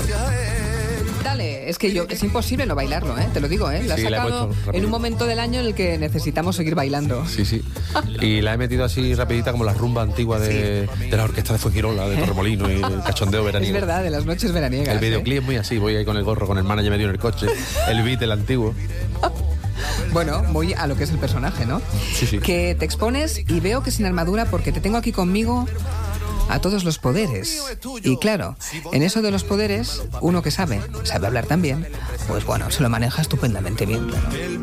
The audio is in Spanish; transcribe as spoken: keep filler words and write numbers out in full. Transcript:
Dale, es que yo es imposible no bailarlo, ¿eh? Te lo digo, ¿eh? La has Sí, la he sacado puesto en un momento del año en el que necesitamos seguir bailando. Sí, sí. Y la he metido así rapidita como la rumba antigua de, sí. de la orquesta de Fuengirola, de Torremolino y el cachondeo veraniego. Es verdad, de las noches veraniegas. El videoclip ¿eh? es muy así, voy ahí con el gorro, con el manager metido en el coche, el beat, el antiguo. Bueno, muy a lo que es el personaje, ¿no? Sí, sí. Que te expones y veo que sin armadura porque te tengo aquí conmigo a todos los poderes. Y claro, en eso de los poderes, uno que sabe, sabe hablar también, pues bueno, se lo maneja estupendamente bien, claro.